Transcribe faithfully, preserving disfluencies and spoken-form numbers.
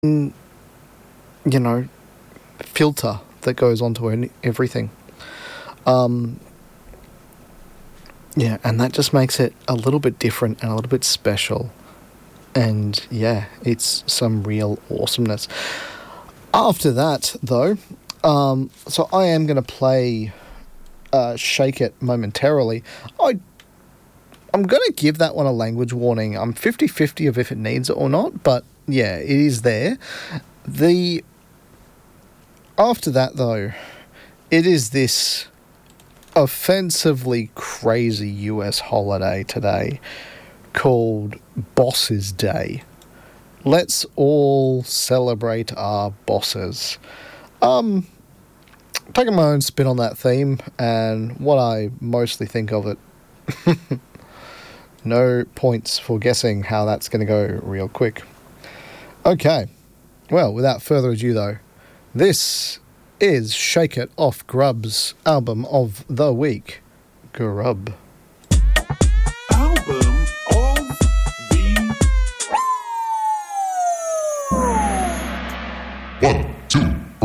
you know, filter that goes onto any, everything. Um, yeah, and that just makes it a little bit different and a little bit special. And yeah, it's some real awesomeness. After that, though, um, so I am going to play uh, Shake It momentarily. I, I'm going to give that one a language warning. I'm fifty-fifty of if it needs it or not, but yeah, it is there. The After that, though, it is this offensively crazy U S holiday today called Bosses Day. Let's all celebrate our bosses. Um, taking my own spin on that theme and what I mostly think of it. No points for guessing how that's going to go real quick. Okay, well, without further ado though, this is Shake It off Grub's album of the week, Grub.